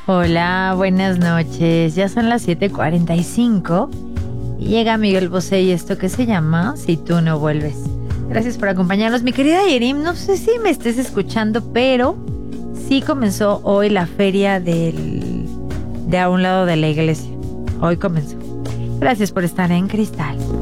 Hola, buenas noches. Ya son las 7:45 y llega Miguel Bosé y esto que se llama Si tú no vuelves. Gracias por acompañarnos. Mi querida Yerim, no sé si me estés escuchando, pero sí comenzó hoy la feria de a un lado de la iglesia. Hoy comenzó. Gracias por estar en Cristal.